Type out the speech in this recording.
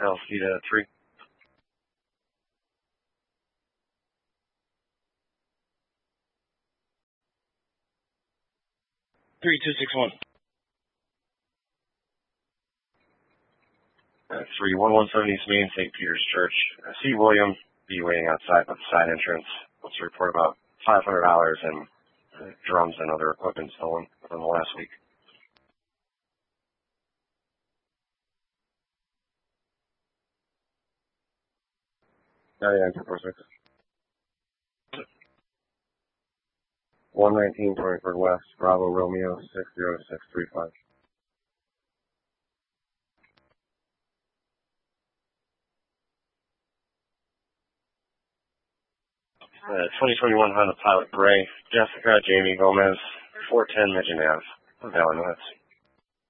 Alcida 3. 3261. 3117 East Main, St. Peter's Church. I see William be waiting outside at the side entrance. Let's report about $500 in drums and other equipment stolen within the last week. Yeah, 246. 119 Torringford West, Bravo Romeo 60635. 2021 Honda Pilot Gray, Jessica Jamie Gomez, 410 Midget Ave, Valley Nuts.